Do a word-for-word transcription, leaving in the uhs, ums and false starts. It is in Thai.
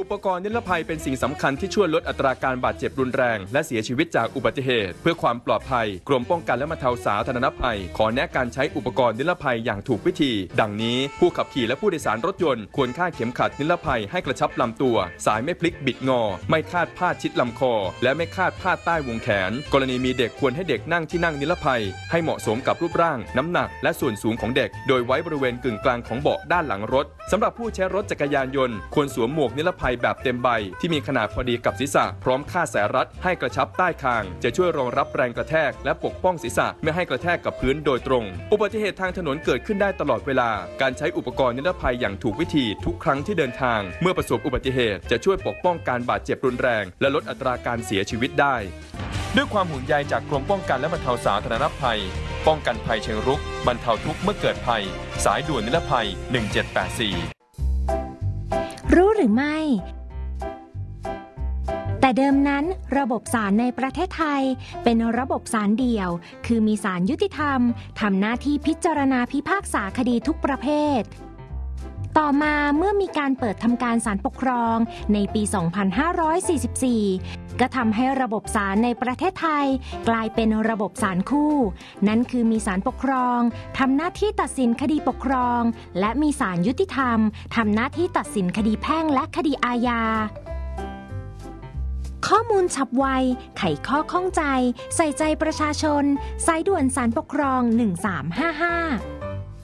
ปกรณ์นิรภัยเป็นสิ่งสำคัญที่ช่วยลดอัตราการบาดเจ็บรุนแรงและเสียชีวิตจากอุบัติเหตุเพื่อความปลอดภัยกรมป้องกันและบรรเทาสาธารณภัยขอแนะการใช้อุปกรณ์นิรภัยอย่างถูกวิธีดังนี้ผู้ขับขี่และผู้โดยสารรถยนต์ควรคาดเข็มขัดนิรภัยให้กระชับลำตัวสายไม่พลิกบิดงอไม่คาดพาดชิดลำคอและไม่คาดพาดใต้วงแขนกรณีมีเด็กควรให้เด็กนั่งที่นั่งนิรภัยให้เหมาะสมกับรูปร่างน้ำหนักและส่วนสูงของเด็กโดยไว้บริเวณกึ่งกลางของเบาะด้านหลังรถสำหรับผู้ใช้รถจักรยานยนต์ควรสวมหมวกนิรภัยแบบเต็มใบที่มีขนาดพอดีกับศีรษะพร้อมคาดสายรัดให้กระชับใต้คางจะช่วยรองรับแรงกระแทกและปกป้องศีรษะไม่ให้กระแทกกับพื้นโดยตรงอุบัติเหตุทางถนนเกิดขึ้นได้ตลอดเวลาการใช้อุปกรณ์นิรภัยอย่างถูกวิธีทุกครั้งที่เดินทางเมื่อประสบอุบัติเหตุจะช่วยปกป้องการบาดเจ็บรุนแรงและลดอัตราการเสียชีวิตได้ด้วยความห่วงใยจากกรมป้องกันและบรรเทาสาธารณภัยป้องกันภัยเชิงรุกบรรเทาทุกข์เมื่อเกิดภัยสายด่วนนิรภัยหนึ่งเจ็ดแปดสี่รู้หรือไม่แต่เดิมนั้นระบบศาลในประเทศไทยเป็นระบบศาลเดี่ยวคือมีศาลยุติธรรมทำหน้าที่พิจารณาพิพากษาคดีทุกประเภทต่อมาเมื่อมีการเปิดทำการศาลปกครองในปี สองพันห้าร้อยสี่สิบสี่ ก็ทำให้ระบบศาลในประเทศไทยกลายเป็นระบบศาลคู่นั่นคือมีศาลปกครองทำหน้าที่ตัดสินคดีปกครองและมีศาลยุติธรรมทำหน้าที่ตัดสินคดีแพ่งและคดีอาญาข้อมูลฉับไวไขข้อข้องใจใส่ใจประชาชนสายด่วนศาลปกครองหนึ่งสามห้าห้า